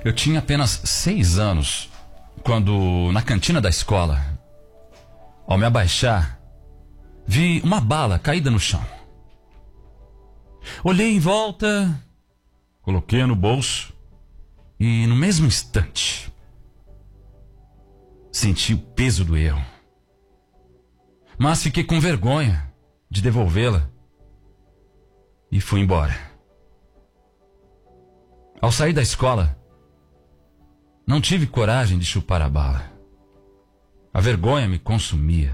Eu tinha apenas 6 anos quando, na cantina da escola, ao me abaixar, vi uma bala caída no chão. Olhei em volta, coloquei no bolso e, no mesmo instante, senti o peso do erro. Mas fiquei com vergonha de devolvê-la e fui embora. Ao sair da escola, não tive coragem de chupar a bala. A vergonha me consumia.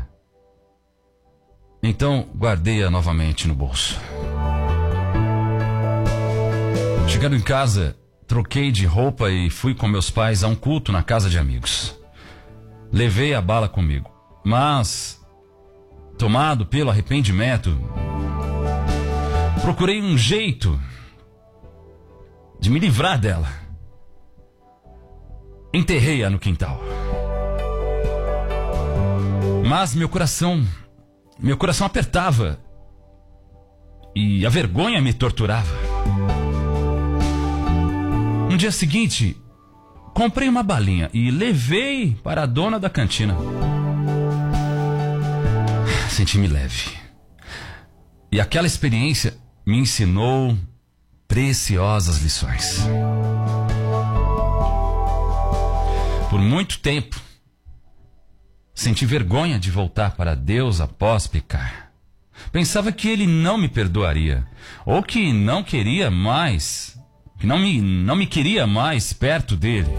Então guardei-a novamente no bolso. Chegando em casa, troquei de roupa e fui com meus pais a um culto na casa de amigos. Levei a bala comigo, mas, tomado pelo arrependimento, procurei um jeito de me livrar dela. Enterrei-a no quintal. Mas meu coração apertava e a vergonha me torturava. No dia seguinte, comprei uma balinha e levei para a dona da cantina. Senti-me leve. E aquela experiência me ensinou preciosas lições. Por muito tempo, senti vergonha de voltar para Deus após pecar. Pensava que Ele não me perdoaria, ou que não queria mais, que não me queria mais perto dele.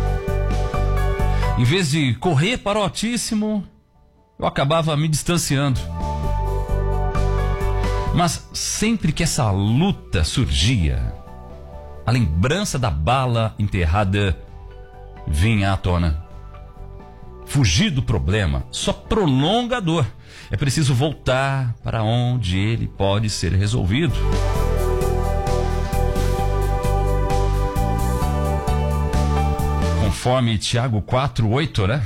Em vez de correr para o Altíssimo, eu acabava me distanciando. Mas sempre que essa luta surgia, a lembrança da bala enterrada vinha à tona. Fugir do problema só prolonga a dor. É preciso voltar para onde ele pode ser resolvido. Conforme Tiago 4:8, né?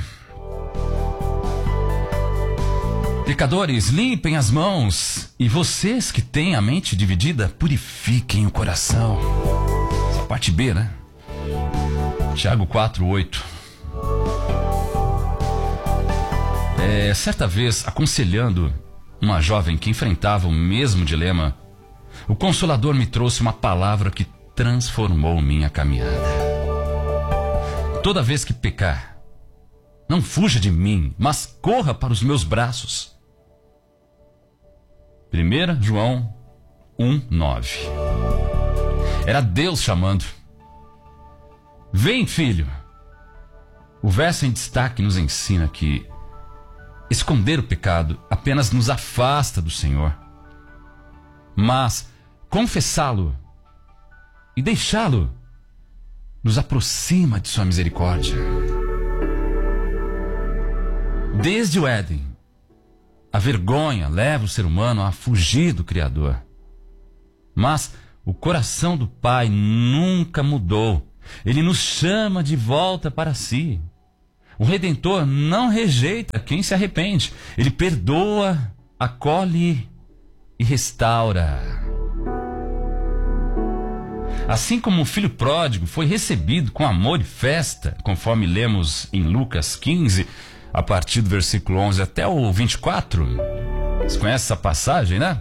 Pecadores, limpem as mãos, e vocês que têm a mente dividida, purifiquem o coração. Essa parte B, né? Tiago 4:8. Certa vez, aconselhando uma jovem que enfrentava o mesmo dilema, o Consolador me trouxe uma palavra que transformou minha caminhada. Toda vez que pecar, não fuja de mim, mas corra para os meus braços. 1 João 1:9. Era Deus chamando. Vem, filho. O verso em destaque nos ensina que esconder o pecado apenas nos afasta do Senhor. Mas confessá-lo e deixá-lo nos aproxima de sua misericórdia. Desde o Éden, a vergonha leva o ser humano a fugir do Criador. Mas o coração do Pai nunca mudou. Ele nos chama de volta para si. O Redentor não rejeita quem se arrepende. Ele perdoa, acolhe e restaura. Assim como o filho pródigo foi recebido com amor e festa, conforme lemos em Lucas 15, a partir do versículo 11 até o 24. Você conhece essa passagem, né?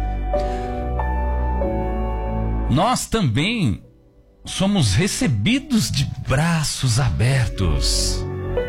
Nós também somos recebidos de braços abertos.